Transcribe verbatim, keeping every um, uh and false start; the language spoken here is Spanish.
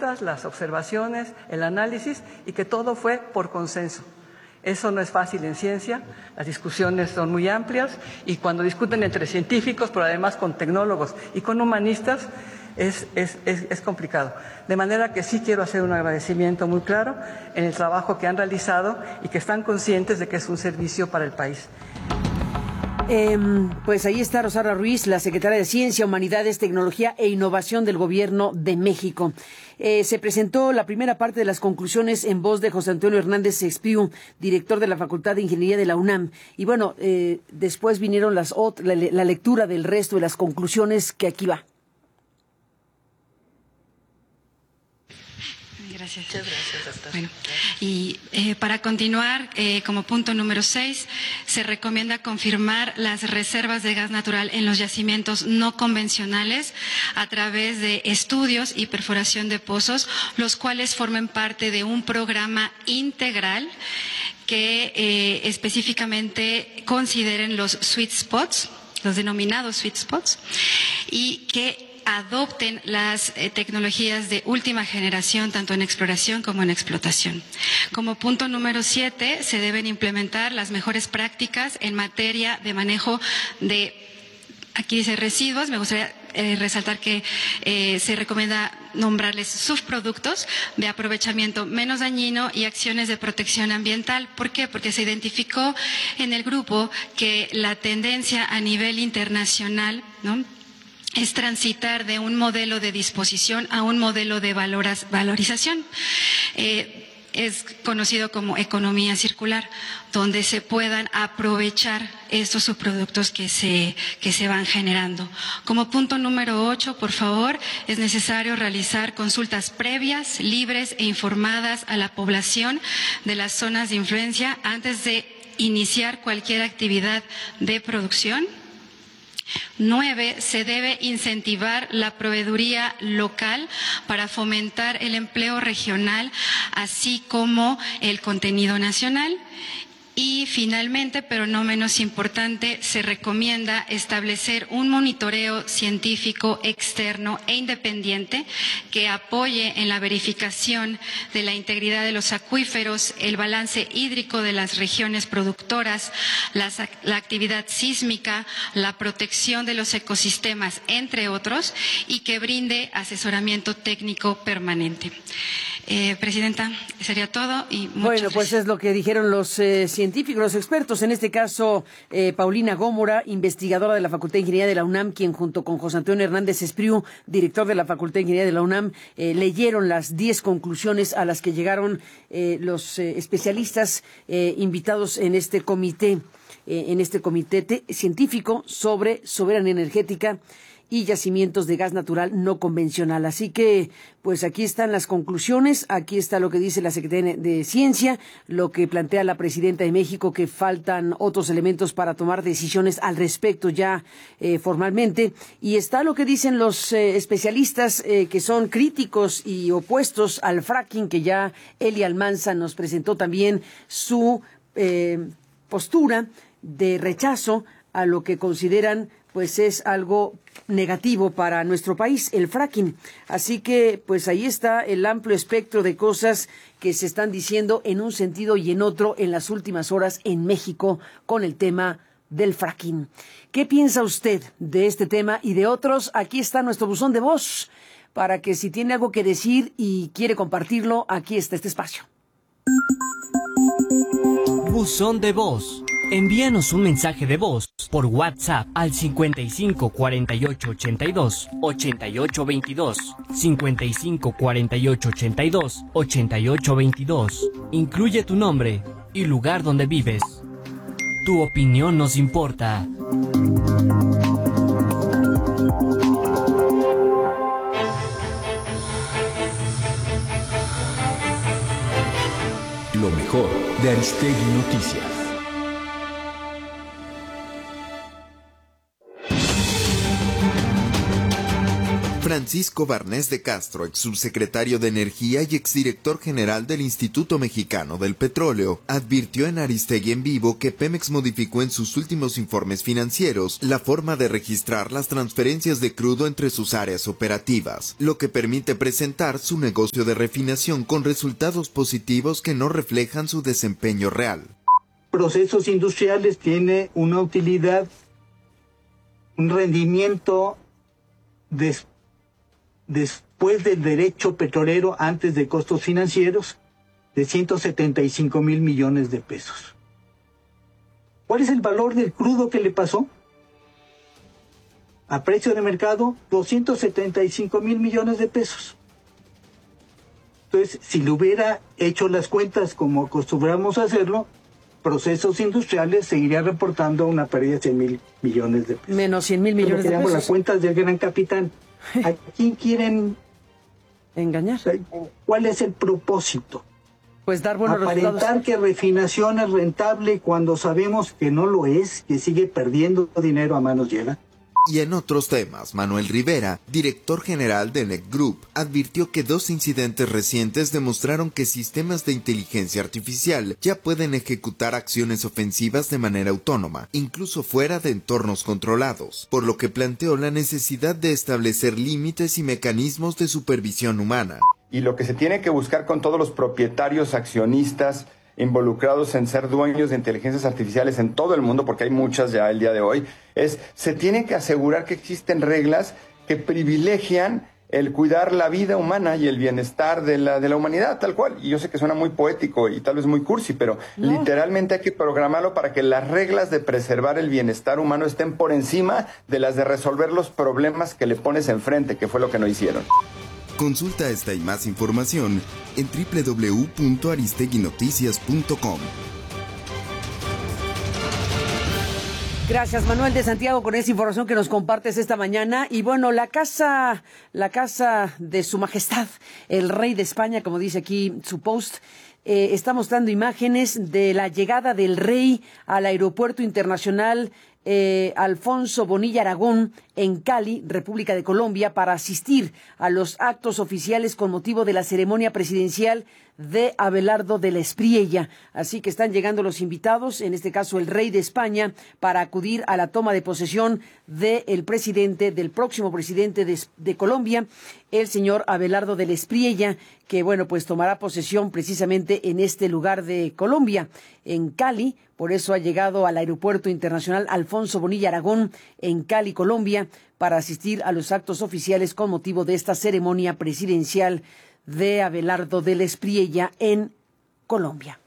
propuestas, las observaciones, el análisis y que todo fue por consenso. Eso no es fácil en ciencia, las discusiones son muy amplias y cuando discuten entre científicos, pero además con tecnólogos y con humanistas, es, es, es, es complicado. De manera que sí quiero hacer un agradecimiento muy claro en el trabajo que han realizado y que están conscientes de que es un servicio para el país. Eh, pues ahí está Rosaura Ruiz, la secretaria de Ciencia, Humanidades, Tecnología e Innovación del Gobierno de México. Eh, se presentó la primera parte de las conclusiones en voz de José Antonio Hernández Espriu, director de la Facultad de Ingeniería de la UNAM. Y bueno, eh, después vinieron las la, la lectura del resto de las conclusiones, que aquí va. Gracias. Muchas gracias, doctor. Bueno, y eh, para continuar, eh, como punto número seis, se recomienda confirmar las reservas de gas natural en los yacimientos no convencionales a través de estudios y perforación de pozos, los cuales formen parte de un programa integral que eh, específicamente consideren los sweet spots, los denominados sweet spots, y que adopten las eh, tecnologías de última generación, tanto en exploración como en explotación. Como punto número siete, se deben implementar las mejores prácticas en materia de manejo de, aquí dice residuos, me gustaría eh, resaltar que eh, se recomienda nombrarles subproductos de aprovechamiento menos dañino y acciones de protección ambiental. ¿Por qué? Porque se identificó en el grupo que la tendencia a nivel internacional, ¿no?, es transitar de un modelo de disposición a un modelo de valoras, valorización. Eh, es conocido como economía circular, donde se puedan aprovechar estos subproductos que se, que se van generando. Como punto número ocho, por favor, es necesario realizar consultas previas, libres e informadas a la población de las zonas de influencia antes de iniciar cualquier actividad de producción. Nueve, se debe incentivar la proveeduría local para fomentar el empleo regional, así como el contenido nacional. Y finalmente, pero no menos importante, se recomienda establecer un monitoreo científico externo e independiente que apoye en la verificación de la integridad de los acuíferos, el balance hídrico de las regiones productoras, las, la actividad sísmica, la protección de los ecosistemas, entre otros, y que brinde asesoramiento técnico permanente. Eh, Presidenta, sería todo y muchas Bueno, pues gracias. es lo que dijeron los eh, científicos, los expertos, en este caso eh, Paulina Gómora, investigadora de la Facultad de Ingeniería de la UNAM, quien junto con José Antonio Hernández Espriu, director de la Facultad de Ingeniería de la UNAM, eh, leyeron las diez conclusiones a las que llegaron eh, los eh, especialistas eh, invitados en este comité, eh, en este comité te- científico sobre soberanía energética y yacimientos de gas natural no convencional. Así que, pues aquí están las conclusiones, aquí está lo que dice la Secretaría de Ciencia, lo que plantea la Presidenta de México, que faltan otros elementos para tomar decisiones al respecto ya eh, formalmente, y está lo que dicen los eh, especialistas eh, que son críticos y opuestos al fracking, que ya Eli Almanza nos presentó también su eh, postura de rechazo a lo que consideran pues es algo negativo para nuestro país, el fracking. Así que, pues ahí está el amplio espectro de cosas que se están diciendo en un sentido y en otro en las últimas horas en México con el tema del fracking. ¿Qué piensa usted de este tema y de otros? Aquí está nuestro buzón de voz para que si tiene algo que decir y quiere compartirlo, aquí está este espacio. Buzón de voz. Envíanos un mensaje de voz por WhatsApp al cincuenta y cinco cuarenta y ocho ochenta y dos ochenta y ocho veintidós, cincuenta y cinco cuarenta y ocho ochenta y dos ochenta y ocho veintidós. Incluye tu nombre y lugar donde vives. Tu opinión nos importa. Lo mejor de Aristegui Noticias. Francisco Barnés de Castro, ex subsecretario de Energía y exdirector general del Instituto Mexicano del Petróleo, advirtió en Aristegui en Vivo que Pemex modificó en sus últimos informes financieros la forma de registrar las transferencias de crudo entre sus áreas operativas, lo que permite presentar su negocio de refinación con resultados positivos que no reflejan su desempeño real. Procesos industriales tiene una utilidad, un rendimiento des, después del derecho petrolero, antes de costos financieros, de ciento setenta y cinco mil millones de pesos. ¿Cuál es el valor del crudo que le pasó? A precio de mercado, doscientos setenta y cinco mil millones de pesos. Entonces, si le hubiera hecho las cuentas como acostumbramos a hacerlo, Procesos Industriales seguiría reportando una pérdida de cien mil millones de pesos. Menos cien mil millones de pesos. Las cuentas del gran capitán. ¿A quién quieren engañar? ¿Cuál es el propósito? Pues dar buenos Aparentar resultados. que refinación es rentable cuando sabemos que no lo es, que sigue perdiendo dinero a manos llenas. Y en otros temas, Manuel Rivera, director general de N E C Group, advirtió que dos incidentes recientes demostraron que sistemas de inteligencia artificial ya pueden ejecutar acciones ofensivas de manera autónoma, incluso fuera de entornos controlados, por lo que planteó la necesidad de establecer límites y mecanismos de supervisión humana. Y lo que se tiene que buscar con todos los propietarios, accionistas, involucrados en ser dueños de inteligencias artificiales en todo el mundo, porque hay muchas ya el día de hoy, es, se tiene que asegurar que existen reglas que privilegian el cuidar la vida humana y el bienestar de la, de la humanidad, tal cual. Y yo sé que suena muy poético y tal vez muy cursi, pero no. Literalmente hay que programarlo para que las reglas de preservar el bienestar humano estén por encima de las de resolver los problemas que le pones enfrente, que fue lo que no hicieron. Consulta esta y más información en doble u doble u doble u punto aristeguinoticias punto com. Gracias, Manuel de Santiago, con esa información que nos compartes esta mañana. Y bueno, la casa, la casa de Su Majestad, el Rey de España, como dice aquí su post, eh, está mostrando imágenes de la llegada del Rey al Aeropuerto Internacional Eh, Alfonso Bonilla Aragón en Cali, República de Colombia, para asistir a los actos oficiales con motivo de la ceremonia presidencial de Abelardo de la Espriella. Así que están llegando los invitados, en este caso el Rey de España, para acudir a la toma de posesión del presidente, del próximo presidente de, de Colombia, el señor Abelardo de la Espriella, que bueno, pues tomará posesión precisamente en este lugar de Colombia, en Cali. Por eso ha llegado al Aeropuerto Internacional Alfonso Bonilla Aragón en Cali, Colombia, para asistir a los actos oficiales con motivo de esta ceremonia presidencial de Abelardo de la Espriella en Colombia.